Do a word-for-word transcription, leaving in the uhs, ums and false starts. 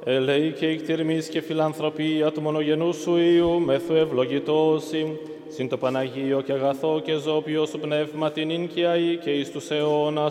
ελέη και εκτιρμής και φιλανθρωπία του μονογενού σου Υιού, μεθου ευλογητώσι, συν το Παναγίο και αγαθό και ζώπιο σου πνεύμα την ίν και αεί και εις τους αιώνας